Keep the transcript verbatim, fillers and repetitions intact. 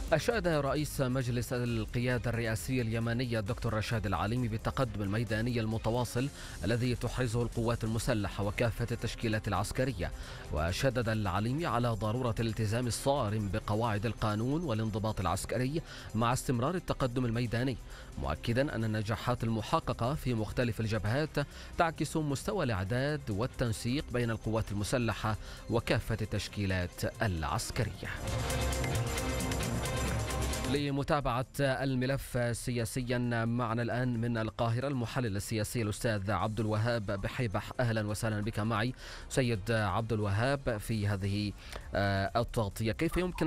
أشاد رئيس مجلس القيادة الرئاسي اليمني الدكتور رشاد العليمي بالتقدم الميداني المتواصل الذي تحرزه القوات المسلحة وكافة التشكيلات العسكرية، وشدد العليمي على ضرورة الالتزام الصارم بقواعد القانون والانضباط العسكري مع استمرار التقدم الميداني، مؤكدا أن النجاحات المحققة في مختلف الجبهات تعكس مستوى الإعداد والتنسيق بين القوات المسلحة وكافة التشكيلات العسكرية. لمتابعة الملف سياسيا معنا الآن من القاهرة المحلل السياسي الأستاذ عبد الوهاب بحيبح. أهلا وسهلا بك معي سيد عبد الوهاب في هذه التغطية. كيف يمكن